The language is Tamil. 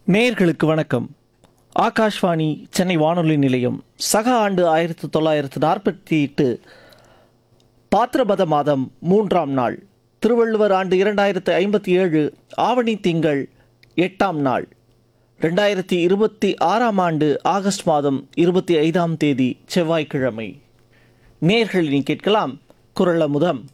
நேயர்களுக்கு வணக்கம். ஆகாஷ்வாணி சென்னை வானொலி நிலையம். சக ஆண்டு 1948 பாத்திரபத மாதம் 3ஆம் நாள், திருவள்ளுவர் ஆண்டு 2057 ஆவணி திங்கள் 8ஆம் நாள், 2026ஆம் ஆண்டு ஆகஸ்ட் மாதம் 25ஆம் தேதி செவ்வாய்க்கிழமை. நேயர்கள் இனி கேட்கலாம் குரல் அமுதம்.